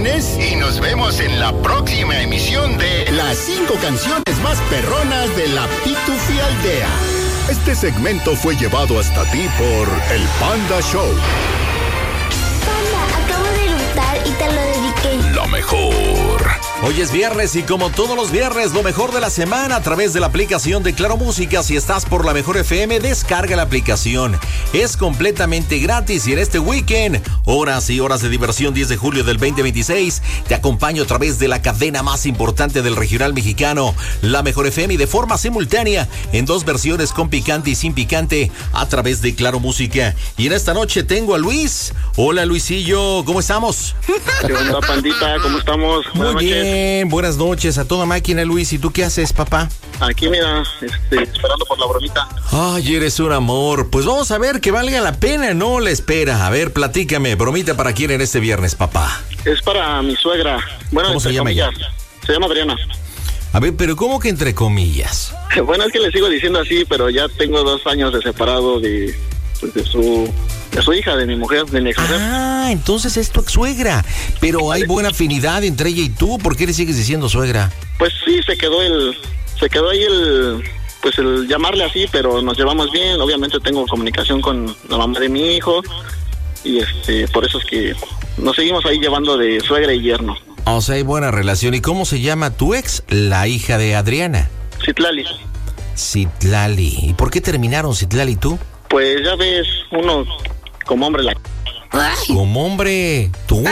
Martínez y nos vemos en la próxima emisión de Las 5 canciones más perronas de la Pitufi Aldea. Este segmento fue llevado hasta ti por El Panda Show. Panda, acabo de eructar y te lo dediqué. La mejor. Hoy es viernes y como todos los viernes, lo mejor de la semana a través de la aplicación de Claro Música. Si estás por la Mejor FM, descarga la aplicación. Es completamente gratis y en este weekend, horas y horas de diversión 10 de julio del 2026, te acompaño a través de la cadena más importante del regional mexicano, La Mejor FM, y de forma simultánea en 2 versiones con picante y sin picante a través de Claro Música. Y en esta noche tengo a Luis. Hola Luisillo, ¿cómo estamos? ¿Qué onda, pandita? ¿Cómo estamos? Muy bien, buenas noches a toda máquina, Luis. ¿Y tú qué haces, papá? Aquí, mira, esperando por la bromita. Ay, eres un amor. Pues vamos a ver que valga la pena, ¿no? La espera. A ver, platícame, bromita para quién en este viernes, papá. Es para mi suegra. Bueno, ¿cómo se llama ella? Se llama Adriana. A ver, pero ¿cómo que entre comillas? Bueno, es que le sigo diciendo así, pero ya tengo 2 años de separado de su hija, de mi mujer, de mi ex-mujer. Ah, entonces es tu ex-suegra. Pero hay buena afinidad entre ella y tú. ¿Por qué le sigues diciendo suegra? Pues sí, se quedó ahí el llamarle así, pero nos llevamos bien. Obviamente tengo comunicación con la mamá de mi hijo y por eso es que nos seguimos ahí llevando de suegra y yerno. O sea, hay buena relación. ¿Y cómo se llama tu ex, la hija de Adriana? Citlali. Citlali. ¿Y por qué terminaron Citlali y tú? Pues ya ves, uno como hombre la... Como hombre, ¿tú?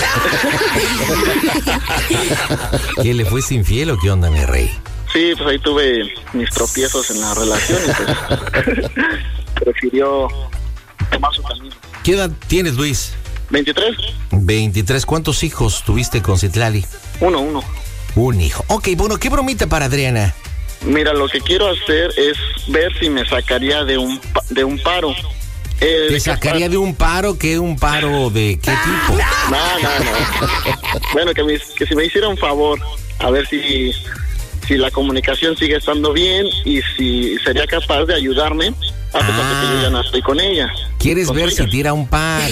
¿Qué, le fuiste infiel o qué onda, mi rey? Sí, pues ahí tuve mis tropiezos en la relación y pues prefirió tomar su camino. ¿Qué edad tienes, Luis? 23. 23. ¿Cuántos hijos tuviste con Citlali? Uno. Un hijo. Ok, bueno, ¿qué bromita para Adriana? Mira, lo que quiero hacer es ver si me sacaría de un paro. ¿Te sacaría de un paro? ¿Qué un paro de qué tipo? No. Bueno, que si me hiciera un favor, a ver si la comunicación sigue estando bien y si sería capaz de ayudarme a pesar de que yo ya no estoy con ella. ¿Quieres ver si tira un paro?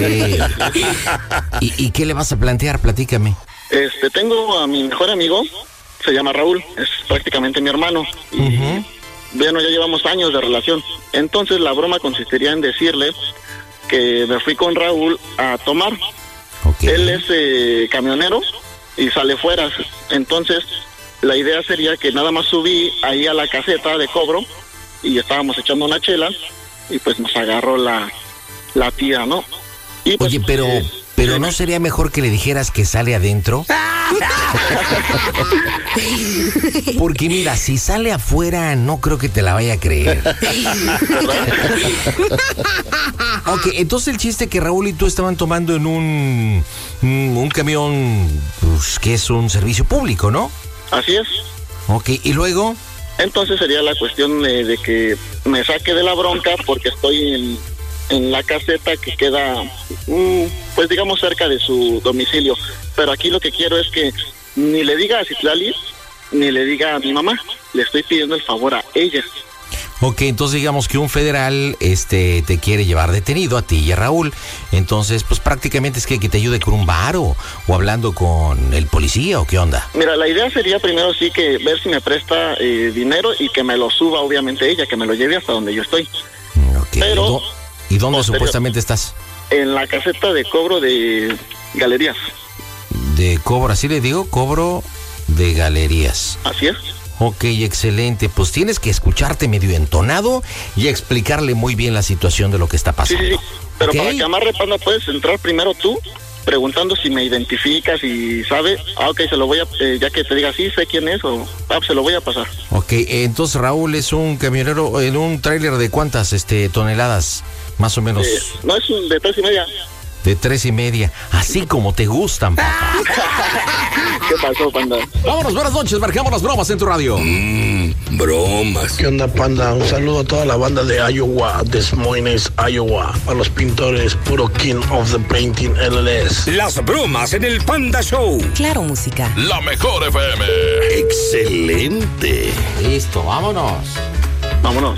¿Y qué le vas a plantear? Platícame. Tengo a mi mejor amigo, se llama Raúl, es prácticamente mi hermano. Y bueno, ya llevamos años de relación. Entonces la broma consistiría en decirle que me fui con Raúl a tomar. Okay. Él es camionero y sale fuera. Entonces la idea sería que nada más subí ahí a la caseta de cobro y estábamos echando una chela y pues nos agarró la tía, ¿no? Y pues, oye, pero ¿no sería mejor que le dijeras que sale adentro? Porque mira, si sale afuera, no creo que te la vaya a creer. Ok, entonces el chiste que Raúl y tú estaban tomando en un camión, pues, que es un servicio público, ¿no? Así es. Ok, ¿y luego? Entonces sería la cuestión de que me saque de la bronca porque estoy en la caseta que queda, pues digamos, cerca de su domicilio. Pero aquí lo que quiero es que ni le diga a Citlali, ni le diga a mi mamá. Le estoy pidiendo el favor a ella. Ok, entonces digamos que un federal te quiere llevar detenido a ti y a Raúl. Entonces, pues prácticamente es que te ayude con un bar o hablando con el policía o qué onda. Mira, la idea sería primero sí que ver si me presta dinero y que me lo suba obviamente ella, que me lo lleve hasta donde yo estoy. Ok, pero ¿y dónde supuestamente estás? En la caseta de cobro de galerías. De cobro, así le digo, cobro de galerías. Así es. Ok, excelente. Pues tienes que escucharte medio entonado y explicarle muy bien la situación de lo que está pasando. Sí. Pero ¿okay? Para que amarre, Panda, puedes entrar primero tú, preguntando si me identificas y sabe. Ok, se lo voy a, ya que te diga sí, sé quién es, o se lo voy a pasar. Ok, entonces Raúl es un camionero en un tráiler de ¿cuántas toneladas? Más o menos. No, es de 3.5. De 3.5, así como te gustan, papá. ¿Qué pasó, Panda? Vámonos, buenas noches, marcamos las bromas en tu radio. Bromas. ¿Qué onda, Panda? Un saludo a toda la banda de Iowa, Des Moines, Iowa. A los pintores, puro King of the Painting LLS. Las bromas en el Panda Show. Claro Música. La Mejor FM. Excelente. Listo, vámonos. Vámonos.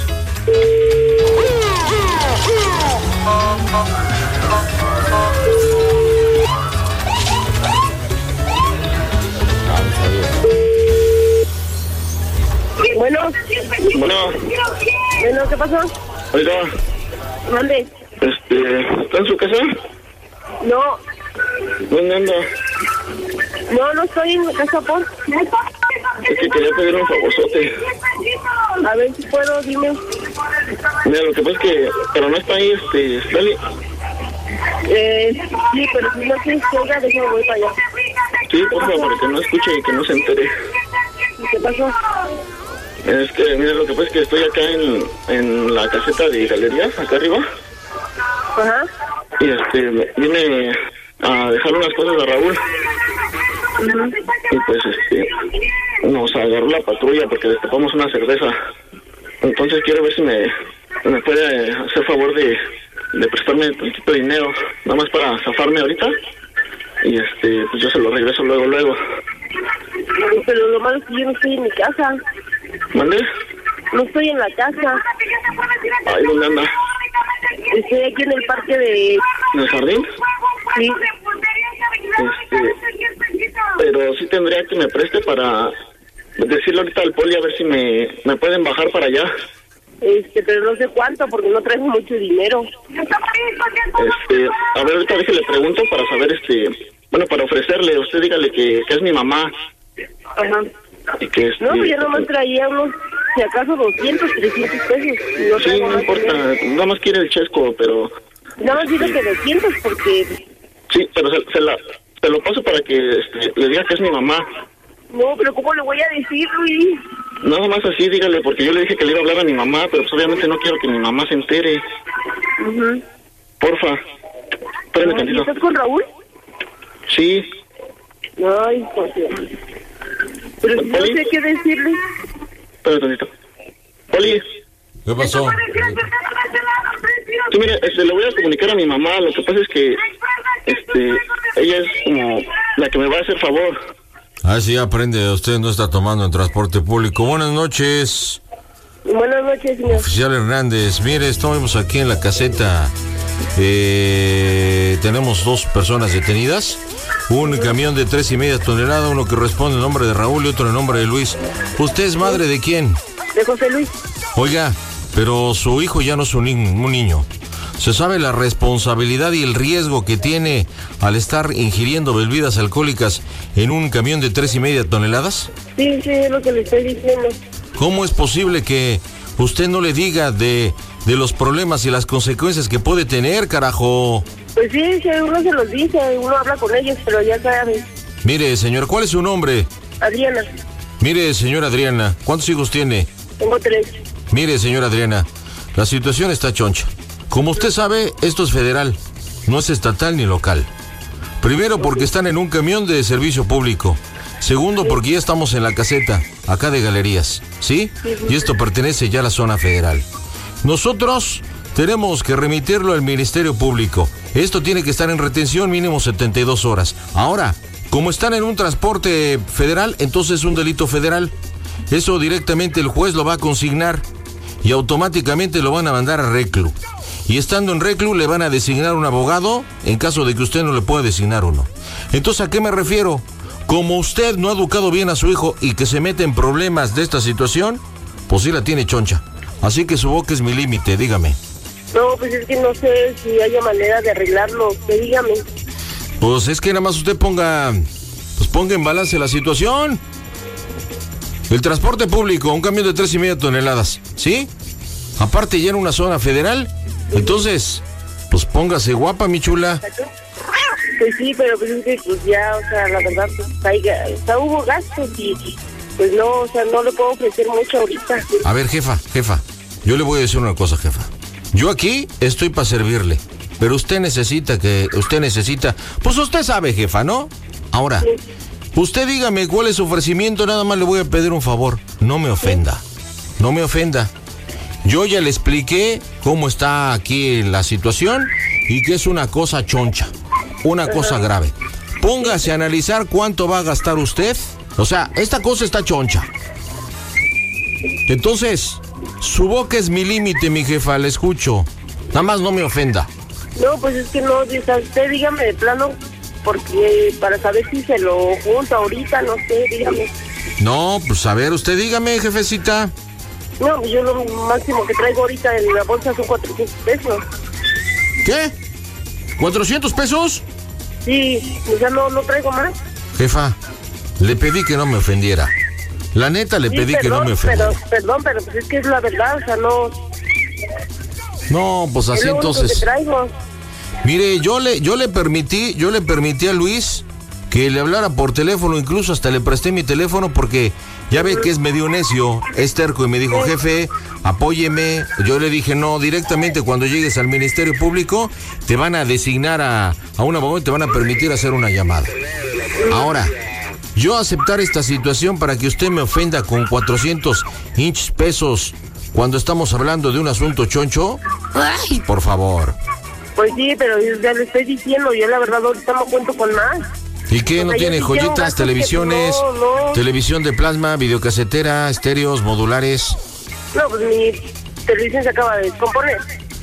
pasó? Oiga. ¿Dónde? ¿Está en su casa? No. ¿Dónde anda? No estoy en mi casa, por. Es que quería pedir un favorzote. A ver si puedo, dime. Mira, lo que pasa es que... Pero no está ahí, Lali. Sí, pero si no quieres que oiga, déjame voy para allá. Sí, por favor, para que no escuche y que no se entere. ¿Qué pasó? Es que, mira, lo que pasa es que estoy acá en la caseta de galerías, acá arriba. Ajá. Y vine a dejar unas cosas a Raúl. Y pues nos agarró la patrulla porque destapamos una cerveza. Entonces quiero ver si me puede hacer favor de prestarme un poquito de dinero, nada más para zafarme ahorita. Y pues yo se lo regreso luego. Pero lo malo es que yo no estoy en mi casa. ¿Mande? No estoy en la casa. Ay, ¿dónde anda? Estoy aquí en el parque de... ¿En el jardín? Sí. Pero sí tendría que me preste para decirle ahorita al poli a ver si me pueden bajar para allá. Pero no sé cuánto porque no traigo mucho dinero. A ver, ahorita déjale pregunto para saber, bueno, para ofrecerle, usted dígale que es mi mamá. Ajá. Y que no, yo nomás traía unos, si acaso 200, 300 pesos. No sí, no importa, nada más quiere el chesco, pero... Nada más digo que 200 porque... Sí, pero se lo paso para que le diga que es mi mamá. No, pero ¿cómo le voy a decir, Luis? Nada más así, dígale, porque yo le dije que le iba a hablar a mi mamá, pero pues obviamente no quiero que mi mamá se entere. Porfa. Espérame tantito. ¿Estás con Raúl? Sí. Ay, pues... Pero si no sé qué decirle. Espérame tantito. Poli. ¿Qué pasó? Sí, mire, le voy a comunicar a mi mamá. Lo que pasa es que ella es como la que me va a hacer favor. Ah, sí, aprende, usted no está tomando en transporte público. Buenas noches. Buenas noches, señor. Oficial Hernández, mire, estamos aquí en la caseta. Tenemos 2 personas detenidas. Un camión de 3.5 toneladas, uno que responde en nombre de Raúl y otro en nombre de Luis. ¿Usted es madre de quién? De José Luis. Oiga, pero su hijo ya no es un niño. ¿Se sabe la responsabilidad y el riesgo que tiene al estar ingiriendo bebidas alcohólicas en un camión de 3.5 toneladas? Sí, es lo que le estoy diciendo. ¿Cómo es posible que usted no le diga de los problemas y las consecuencias que puede tener, carajo? Pues sí, uno se los dice, uno habla con ellos, pero ya sabe. Mire, señor, ¿cuál es su nombre? Adriana. Mire, señora Adriana, ¿cuántos hijos tiene? Tengo 3. Mire, señora Adriana, la situación está choncha. Como usted sabe, esto es federal, no es estatal ni local. Primero, porque están en un camión de servicio público. Segundo, porque ya estamos en la caseta, acá de galerías, ¿sí? Y esto pertenece ya a la zona federal. Nosotros tenemos que remitirlo al Ministerio Público. Esto tiene que estar en retención mínimo 72 horas. Ahora, como están en un transporte federal, entonces es un delito federal. Eso directamente el juez lo va a consignar y automáticamente lo van a mandar a reclu. Y estando en reclu le van a designar un abogado en caso de que usted no le pueda designar uno. Entonces, ¿a qué me refiero? Como usted no ha educado bien a su hijo y que se mete en problemas de esta situación, pues sí la tiene choncha. Así que su boca es mi límite, dígame. No, pues es que no sé si haya manera de arreglarlo. Usted dígame. Pues es que nada más usted ponga en balance la situación. El transporte público, un camión de 3.5 toneladas, ¿sí? Aparte ya en una zona federal. Entonces, pues póngase guapa, mi chula. Pues sí, pero pues es que pues ya, o sea, la verdad, pues hubo gastos y pues no, o sea, no le puedo ofrecer mucho ahorita. A ver, jefa, yo le voy a decir una cosa, jefa. Yo aquí estoy para servirle, pero usted necesita, pues usted sabe, jefa, ¿no? Ahora, sí. Usted dígame cuál es su ofrecimiento, nada más le voy a pedir un favor. No me ofenda, no me ofenda. Yo ya le expliqué cómo está aquí la situación y que es una cosa choncha, una cosa grave. Póngase a analizar cuánto va a gastar usted. O sea, esta cosa está choncha. Entonces, su boca es mi límite, mi jefa, le escucho. Nada más no me ofenda. No, pues es que no, usted dígame de plano, porque para saber si se lo junta ahorita, no sé, dígame. No, pues a ver, usted dígame, jefecita. No, pues yo lo máximo que traigo ahorita en la bolsa son 400 pesos. ¿Qué? ¿400 pesos? Sí, o sea, no traigo más. Jefa, le pedí que no me ofendiera. La neta, le pedí que no me ofendiera. Pero pues es que es la verdad, o sea, no... No, pues así es lo entonces... único que traigo. Mire, yo le permití a Luis que le hablara por teléfono, incluso hasta le presté mi teléfono porque ya ve que es medio necio, es terco y me dijo, jefe, apóyeme. Yo le dije, no, directamente cuando llegues al Ministerio Público te van a designar a un abogado y te van a permitir hacer una llamada. Ahora, yo aceptar esta situación para que usted me ofenda con 400 pesos cuando estamos hablando de un asunto choncho, ay, por favor. Pues sí, pero ya le estoy diciendo, yo la verdad ahorita no cuento con más. ¿Y qué? ¿No tiene joyitas, televisiones, televisión de plasma, videocasetera, estéreos, modulares? No, pues mi televisión se acaba de descomponer.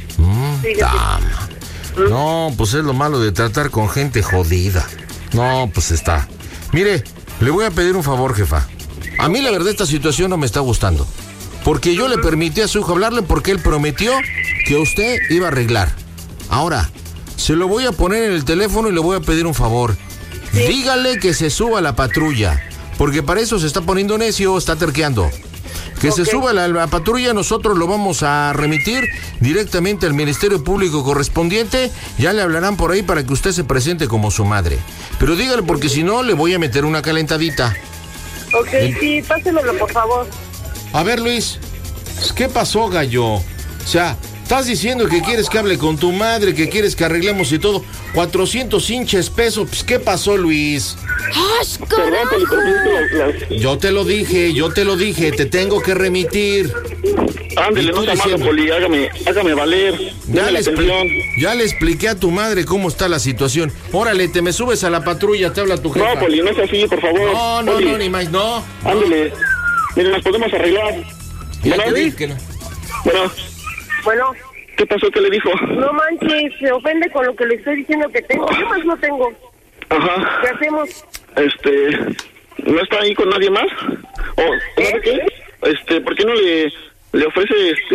No, pues es lo malo de tratar con gente jodida. No, pues está. Mire, le voy a pedir un favor, jefa. A mí la verdad esta situación no me está gustando. Porque yo le permití a su hijo hablarle porque él prometió que usted iba a arreglar. Ahora, se lo voy a poner en el teléfono y le voy a pedir un favor. ¿Sí? Dígale que se suba a la patrulla, porque para eso se está poniendo necio, está terqueando. Que se suba a la patrulla, nosotros lo vamos a remitir directamente al Ministerio Público correspondiente. Ya le hablarán por ahí para que usted se presente como su madre. Pero dígale, porque si no, le voy a meter una calentadita. Ok, sí, pásemelo, por favor. A ver, Luis, ¿qué pasó, gallo? O sea, estás diciendo que quieres que hable con tu madre, que quieres que arreglemos y todo. 400 pesos, pues, ¿qué pasó, Luis? Yo te lo dije, te tengo que remitir. Ándale, no sea malo, Poli, hágame valer. Ya le expliqué a tu madre cómo está la situación. Órale, te me subes a la patrulla, te habla tu jefa. No, Poli, no es así, por favor. No, ni más, no. Ándale, miren, nos podemos arreglar. Ya te dije que no. Bueno. ¿Qué pasó? ¿Qué le dijo? No manches, se ofende con lo que le estoy diciendo que tengo. ¿Qué más no tengo? Ajá. ¿Qué hacemos? ¿No está ahí con nadie más? ¿O sabe qué? ¿Por qué no le ofrece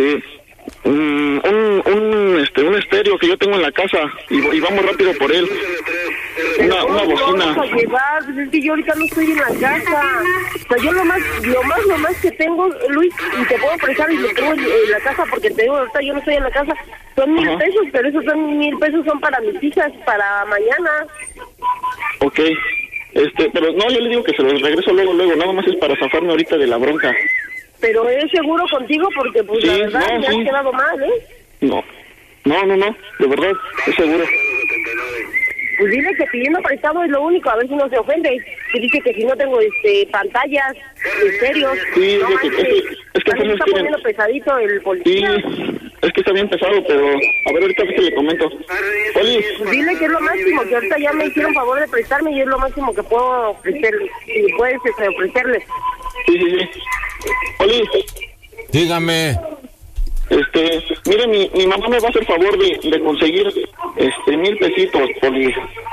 un estéreo que yo tengo en la casa y vamos rápido por él? Una bocina. Vamos a llevar, pues es que yo ahorita no estoy en la casa. O sea, yo lo más que tengo, Luis, y te puedo prestar y lo tengo en la casa porque te digo, ahorita yo no estoy en la casa, son 1,000 pesos, pero esos 1,000 pesos son para mis hijas, para mañana. Ok. Pero no, yo le digo que se los regreso luego, nada más es para zafarme ahorita de la bronca. Pero es seguro contigo porque, pues, sí, la verdad, me has quedado mal, ¿eh? No, de verdad, es seguro. Pues dile que pidiendo prestado es lo único, a ver si no se ofende. Y dice que si no tengo pantallas, estéreos. Sí, no, es que está poniendo pesadito el policía. Sí, es que está bien pesado, pero a ver, ahorita que le comento. Poli. Pues dile que es lo máximo, que ahorita ya me hicieron favor de prestarme y es lo máximo que puedo ofrecerle. Si puedes ofrecerle. Sí. Poli. Dígame. Mire, mi mamá me va a hacer favor de conseguir 1,000 pesitos, Poli.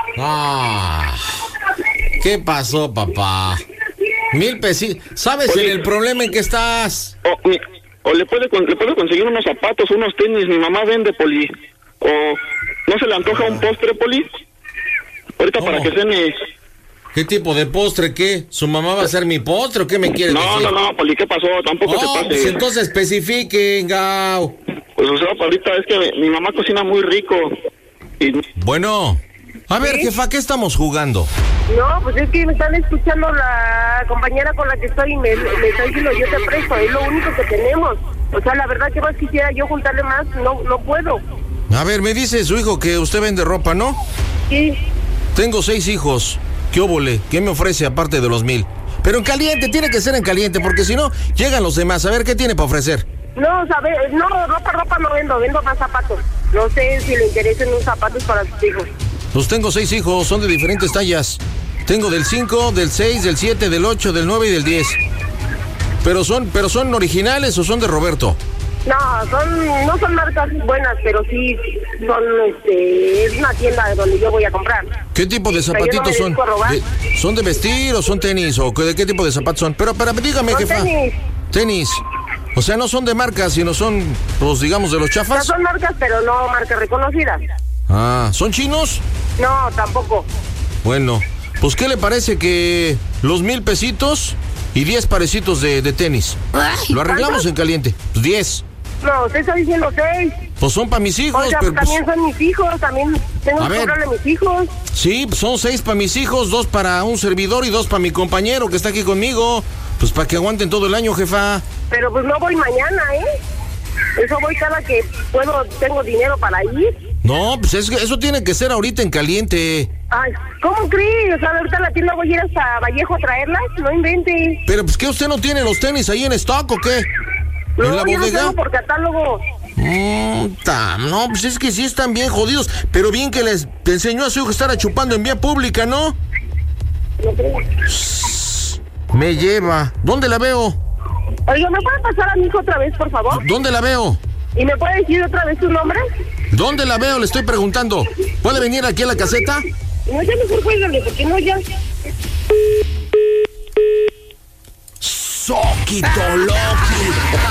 ¿Qué pasó, papá? 1,000 pesitos. ¿Sabes Poli, el problema en que estás? O le puede conseguir unos zapatos, unos tenis. Mi mamá vende, Poli. O no se le antoja un postre, Poli. Ahorita para que cene. ¿Qué tipo de postre? ¿Qué? ¿Su mamá va a hacer mi postre o qué me quiere decir? No, Poli, ¿qué pasó? Tampoco te pases. Pues entonces especifiquen, Gao. Pues o sea, ahorita es que mi mamá cocina muy rico. Bueno, a ver, jefa, ¿qué estamos jugando? No, pues es que me están escuchando la compañera con la que estoy y me está diciendo yo te presto, es lo único que tenemos. O sea, la verdad que más quisiera yo juntarle más, no puedo. A ver, me dice su hijo que usted vende ropa, ¿no? Sí. Tengo 6 hijos. ¿Qué óvole? ¿Qué me ofrece aparte de los 1,000? Pero en caliente, tiene que ser en caliente, porque si no, llegan los demás. A ver, ¿qué tiene para ofrecer? No, ropa no vendo más zapatos. No sé si le interesen unos zapatos para sus hijos. Pues tengo 6 hijos, son de diferentes tallas. Tengo del 5, del 6, del 7, del 8, del 9 y del 10. ¿Pero son originales o son de Roberto? No son marcas buenas, pero sí son, es una tienda donde yo voy a comprar. ¿Qué tipo de zapatitos son? ¿Son de vestir o son tenis? ¿O de qué tipo de zapatos son? Pero dígame, jefa. Tenis. Tenis. O sea, no son de marca, sino son, pues, digamos, de los chafas. No son marcas, pero no marcas reconocidas. Ah, ¿son chinos? No, tampoco. Bueno, pues, ¿qué le parece que los 1,000 pesitos y 10 parecitos de tenis? Lo arreglamos en caliente. 10. No, usted está diciendo 6. Pues son para mis hijos. Oiga, pero, también son mis hijos, también tengo que comprarle a mis hijos. Sí, son 6 para mis hijos, 2 para un servidor y 2 para mi compañero que está aquí conmigo. Pues para que aguanten todo el año, jefa. Pero pues no voy mañana, Eso voy cada que puedo, tengo dinero para ir. No, pues eso tiene que ser ahorita en caliente. Ay, ¿cómo crees? O sea, ahorita a la tienda voy a ir hasta Vallejo a traerlas, no invente. Pero pues, ¿qué, usted no tiene los tenis ahí en stock o qué? No, ¿En la yo bodega? no tengo por catálogo. No, pues es que sí están bien jodidos. Pero bien que te enseñó a su hijo a estar chupando en vía pública, ¿no? No creo. Me lleva. ¿Dónde la veo? Oiga, ¿me puede pasar a mi hijo otra vez, por favor? ¿Dónde la veo? ¿Y me puede decir otra vez su nombre? ¿Dónde la veo? Le estoy preguntando. ¿Puede venir aquí a la caseta? No, ya mejor cuélgale, porque no, ya. ¡Soquito Loki!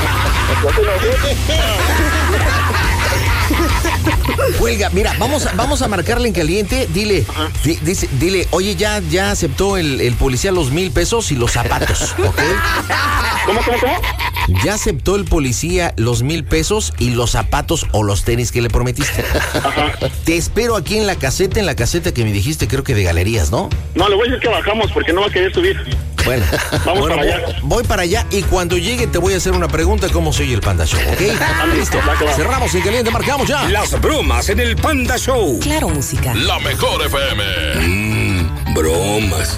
Cuelga, mira, vamos a marcarle en caliente. Dile, dile, oye, ya aceptó el policía los 1,000 pesos y los zapatos, ¿ok? ¿Cómo? Ya aceptó el policía los 1,000 pesos y los zapatos o los tenis que le prometiste. Ajá. Te espero aquí en la caseta que me dijiste, creo que de galerías, ¿no? No, le voy a decir que bajamos porque no va a querer subir. Bueno, Vamos para allá. Voy para allá y cuando llegue te voy a hacer una pregunta: ¿cómo se oye el Panda Show? ¿Ok? Listo. Cerramos en caliente, marcamos ya. Las bromas en el Panda Show. Claro, música. La mejor FM. Bromas.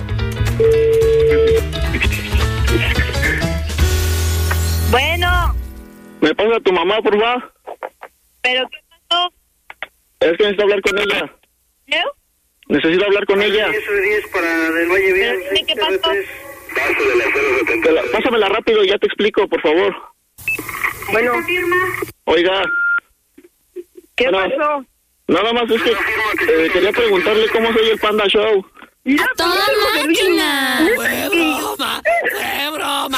Bueno. ¿Me pasa a tu mamá, por favor? ¿Pero qué pasó? Es que necesito hablar con ella. ¿Yo? Necesito hablar con ella. ¿Qué pasó? Pásamela rápido y ya te explico, por favor. Bueno. Oiga. ¿Qué pasó? Nada más es que quería preguntarle cómo soy el Panda Show. ¡Mira, toda máquina! ¡Fue broma!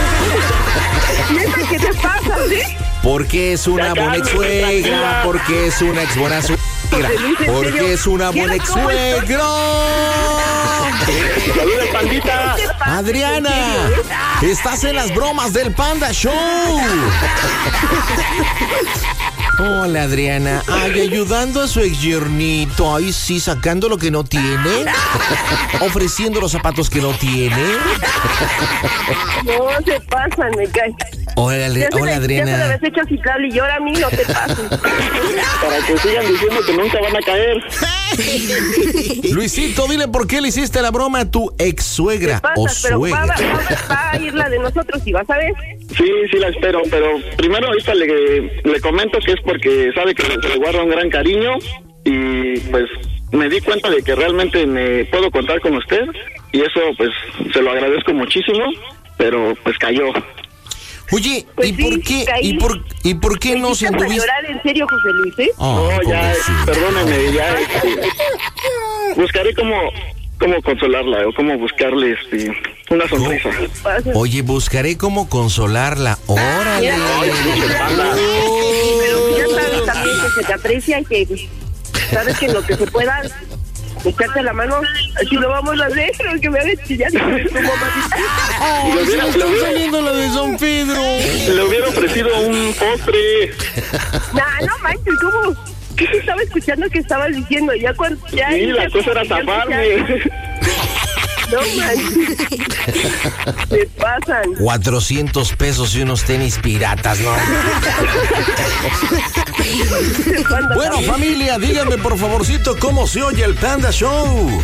¿Qué te pasa, Porque es una buena ex suegra, porque es una ex buena suegra, porque es una buena ex suegra. ¡Saludos, pandita! Adriana, estás en las bromas del Panda Show. Hola, Adriana. Ay, ayudando a su ex yernito. Ay, sí, sacando lo que no tiene. Ofreciendo los zapatos que no tiene. No se pasan, me cae. Hola, Adriana. Ya se le habías hecho ciclable y ahora a mí no te pases. Para que sigan diciendo que nunca van a caer. Luisito, dile por qué le hiciste la broma a tu ex suegra o pero suegra. va a ir la de nosotros y vas a ver. Sí, la espero, pero primero ahorita le comento que es porque sabe que le guarda un gran cariño y pues me di cuenta de que realmente me puedo contar con usted y eso pues se lo agradezco muchísimo, pero pues cayó. Oye, Pues ¿y por qué? caí. ¿Y por qué no se anduviste? llorar en serio, José Luis, Oh, No, ya, perdóneme, ya. Buscaré cómo consolarla o cómo buscarle una sonrisa. Oye, buscaré cómo consolarla. Órale. Pero ya sabes también que se te aprecia y que sabes que en lo que se pueda echarte la mano, así lo vamos a hacer, que me hagas chillar tu mamá. Se me está saliendo la de San Pedro. Le hubiera ofrecido un postre. No manches, ¿cómo? ¿Qué se estaba escuchando que estabas diciendo? Ya cuando ya Sí, la cosa era taparme. No manches. Se pasan. 400 pesos y unos tenis piratas, ¿no? Bueno, familia, díganme por favorcito cómo se oye el Panda Show.